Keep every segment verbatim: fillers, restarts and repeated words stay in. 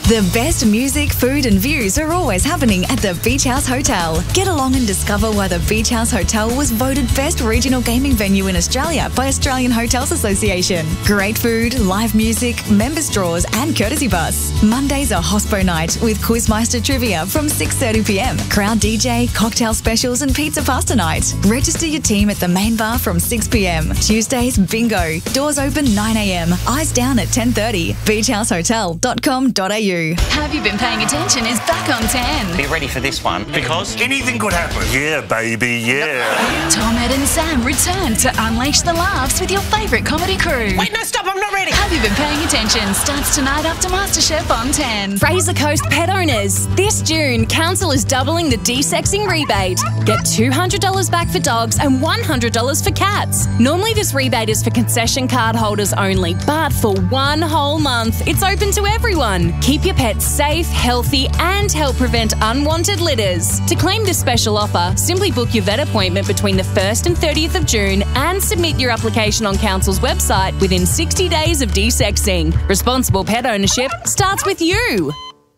The best music, food and views are always happening at the Beach House Hotel. Get along and discover why the Beach House Hotel was voted best regional gaming venue in Australia by Australian Hotels Association. Great food, live music, members draws and courtesy bus. Mondays are Hospo night with Quizmeister trivia from six thirty p m. Crowd D J, cocktail specials and pizza pasta night. Register your team at the main bar from six p m. Tuesdays, bingo. Doors open nine a m. Eyes down at ten thirty. beach house hotel dot com dot a u. Have You Been Paying Attention is back on ten. Be ready for this one, because anything could happen. Yeah, baby, yeah. Tom, Ed and Sam return to unleash the laughs with your favourite comedy crew. Wait, no, stop, I'm not ready. Have You Been Paying Attention starts tonight after MasterChef on ten. Fraser Coast pet owners. This June, Council is doubling the desexing rebate. Get two hundred dollars back for dogs and one hundred dollars for cats. Normally this rebate is for concession card holders only, but for one whole month, it's open to everyone. Keep your pets safe, healthy and help prevent unwanted litters. To claim this special offer, simply book your vet appointment between the first and thirtieth of June and submit your application on Council's website within sixty days of desexing. Responsible pet ownership starts with you.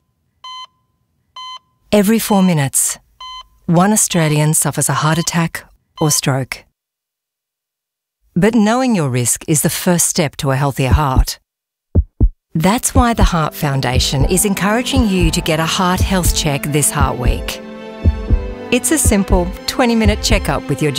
Every four minutes, one Australian suffers a heart attack or stroke. But knowing your risk is the first step to a healthier heart. That's why the Heart Foundation is encouraging you to get a heart health check this Heart Week. It's a simple twenty minute checkup with your